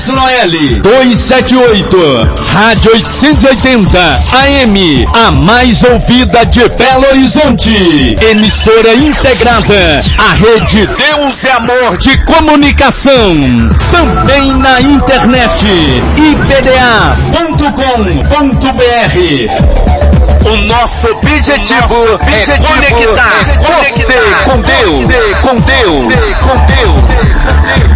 ZYL 278, Rádio 880 AM, a mais ouvida de Belo Horizonte. Emissora integrada à rede Deus é Amor de Comunicação. Também na internet, ipda.com.br. O nosso objetivo é conectar você com Deus.